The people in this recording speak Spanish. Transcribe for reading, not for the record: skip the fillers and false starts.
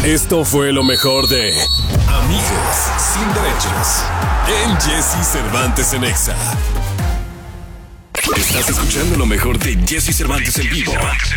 Esto fue lo mejor de Amigos sin Derechos en Jesse Cervantes en Exa. Estás escuchando lo mejor de Jesse Cervantes en vivo.